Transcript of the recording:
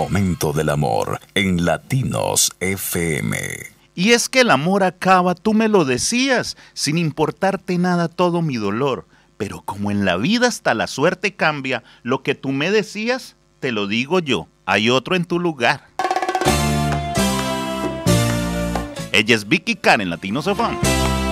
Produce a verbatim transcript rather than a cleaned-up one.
momento del amor en Latinos F M. Y es que el amor acaba, tú me lo decías, sin importarte nada todo mi dolor. Pero como en la vida hasta la suerte cambia, lo que tú me decías, te lo digo yo, hay otro en tu lugar. Ella es Vicky Karen, Latinos F M.